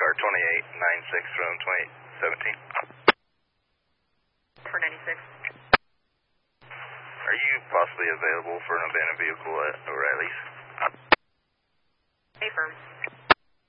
or 2896 from 2817. For 96. Are you possibly available for an abandoned vehicle at O'Reilly's? Affirm.